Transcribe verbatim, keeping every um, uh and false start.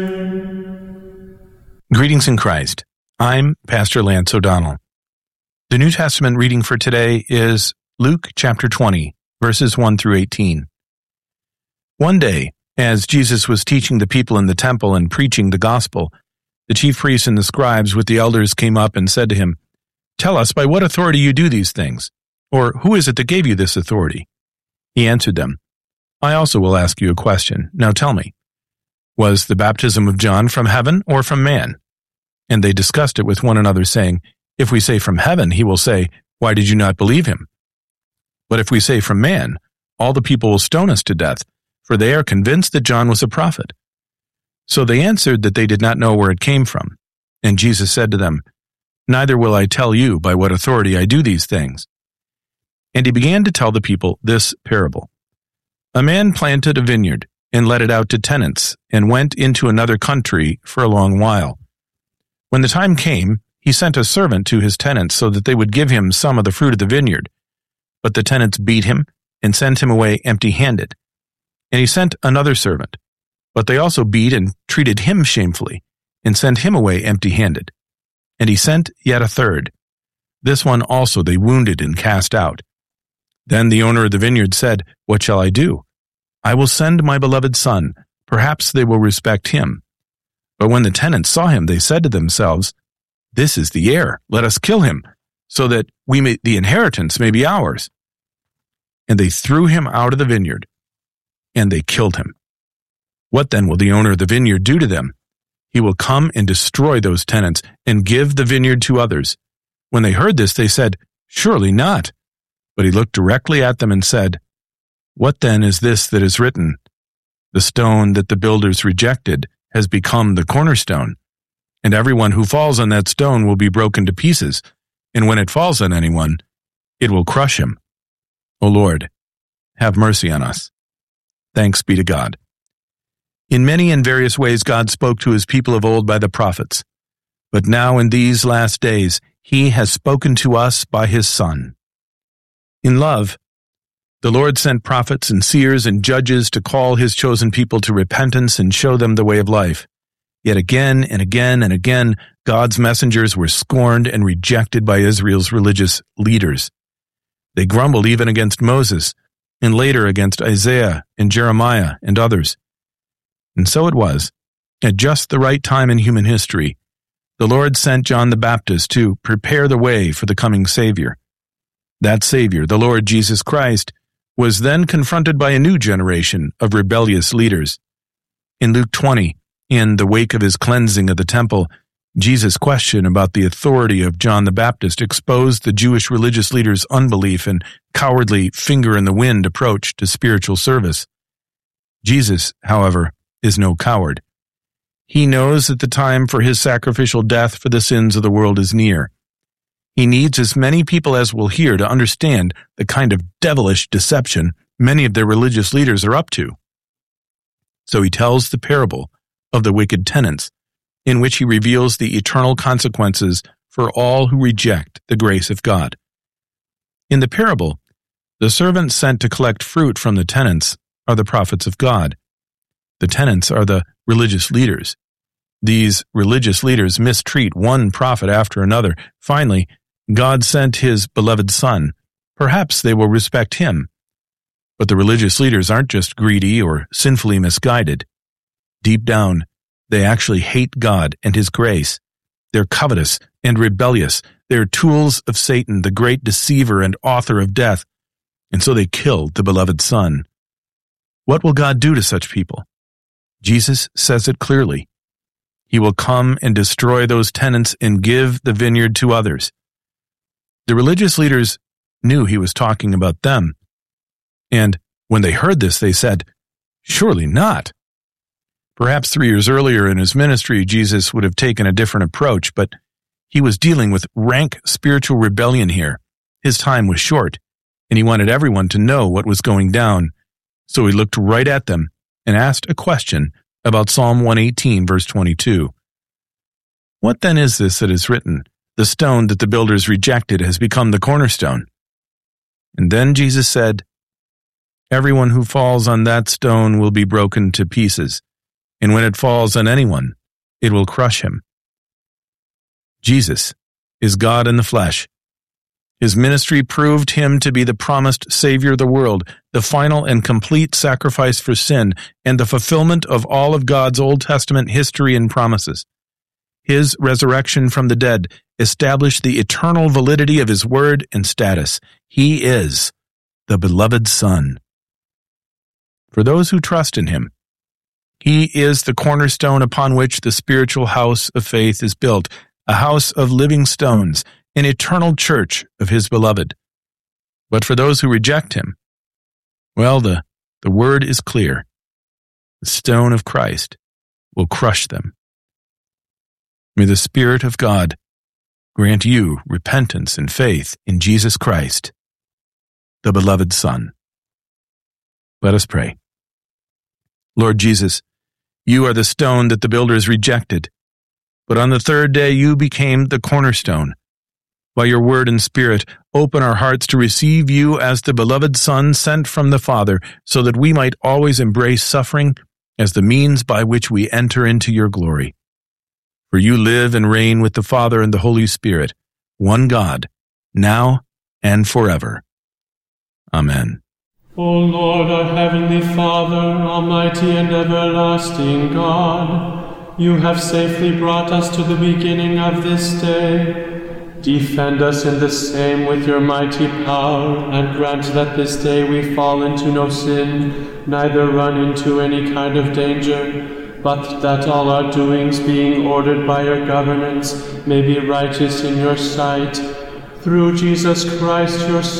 Greetings in Christ. I'm Pastor Lance O'Donnell. The New Testament reading for today is Luke chapter twenty, verses one through eighteen. One day, as Jesus was teaching the people in the temple and preaching the gospel, the chief priests and the scribes with the elders came up and said to him, "Tell us, by what authority you do these things? Or who is it that gave you this authority?" He answered them, "I also will ask you a question. Now tell me, was the baptism of John from heaven or from man?" And they discussed it with one another, saying, "If we say from heaven, he will say, 'Why did you not believe him?' But if we say from man, all the people will stone us to death, for they are convinced that John was a prophet." So they answered that they did not know where it came from. And Jesus said to them, "Neither will I tell you by what authority I do these things." And he began to tell the people this parable. A man planted a vineyard and let it out to tenants and went into another country for a long while. When the time came, he sent a servant to his tenants so that they would give him some of the fruit of the vineyard. But the tenants beat him and sent him away empty-handed. And he sent another servant, but they also beat and treated him shamefully and sent him away empty-handed. And he sent yet a third. This one also they wounded and cast out. Then the owner of the vineyard said, "What shall I do? I will send my beloved son. Perhaps they will respect him." But when the tenants saw him, they said to themselves, "This is the heir. Let us kill him, so that we may, the inheritance may be ours." And they threw him out of the vineyard, and they killed him. What then will the owner of the vineyard do to them? He will come and destroy those tenants and give the vineyard to others. When they heard this, they said, "Surely not." But he looked directly at them and said, "What then is this that is written? The stone that the builders rejected has become the cornerstone, and everyone who falls on that stone will be broken to pieces, and when it falls on anyone, it will crush him. O Lord, have mercy on us." Thanks be to God. In many and various ways God spoke to his people of old by the prophets, but now in these last days he has spoken to us by his Son. In love, the Lord sent prophets and seers and judges to call his chosen people to repentance and show them the way of life. Yet again and again and again, God's messengers were scorned and rejected by Israel's religious leaders. They grumbled even against Moses, and later against Isaiah and Jeremiah and others. And so it was, at just the right time in human history, the Lord sent John the Baptist to prepare the way for the coming Savior. That Savior, the Lord Jesus Christ, was then confronted by a new generation of rebellious leaders. In Luke twenty, in the wake of his cleansing of the temple, Jesus' question about the authority of John the Baptist exposed the Jewish religious leaders' unbelief and cowardly finger-in-the-wind approach to spiritual service. Jesus, however, is no coward. He knows that the time for his sacrificial death for the sins of the world is near. He needs as many people as will hear to understand the kind of devilish deception many of their religious leaders are up to. So he tells the parable of the wicked tenants, in which he reveals the eternal consequences for all who reject the grace of God. In the parable, the servants sent to collect fruit from the tenants are the prophets of God. The tenants are the religious leaders. These religious leaders mistreat one prophet after another. Finally, God sent his beloved Son. Perhaps they will respect him. But the religious leaders aren't just greedy or sinfully misguided. Deep down, they actually hate God and his grace. They're covetous and rebellious. They're tools of Satan, the great deceiver and author of death. And so they killed the beloved Son. What will God do to such people? Jesus says it clearly. He will come and destroy those tenants and give the vineyard to others. The religious leaders knew he was talking about them. And when they heard this, they said, "Surely not." Perhaps three years earlier in his ministry, Jesus would have taken a different approach, but he was dealing with rank spiritual rebellion here. His time was short, and he wanted everyone to know what was going down. So he looked right at them and asked a question about Psalm one eighteen, verse twenty-two. "What then is this that is written? The stone that the builders rejected has become the cornerstone." And then Jesus said, "Everyone who falls on that stone will be broken to pieces, and when it falls on anyone, it will crush him. Jesus is God in the flesh. His ministry proved him to be the promised Savior of the world, the final and complete sacrifice for sin, and the fulfillment of all of God's Old Testament history and promises. His resurrection from the dead established the eternal validity of his word and status. He is the beloved Son. For those who trust in him, he is the cornerstone upon which the spiritual house of faith is built, a house of living stones, an eternal church of his beloved. But for those who reject him, well, the, the word is clear. The stone of Christ will crush them. May the Spirit of God grant you repentance and faith in Jesus Christ, the beloved Son. Let us pray. Lord Jesus, you are the stone that the builders rejected, but on the third day you became the cornerstone. By your word and Spirit, open our hearts to receive you as the beloved Son sent from the Father, so that we might always embrace suffering as the means by which we enter into your glory. For you live and reign with the Father and the Holy Spirit, one God, now and forever. Amen. O Lord, our heavenly Father, almighty and everlasting God, you have safely brought us to the beginning of this day. Defend us in the same with your mighty power, and grant that this day we fall into no sin, neither run into any kind of danger, but that all our doings, being ordered by your governance, may be righteous in your sight. Through Jesus Christ, your Son,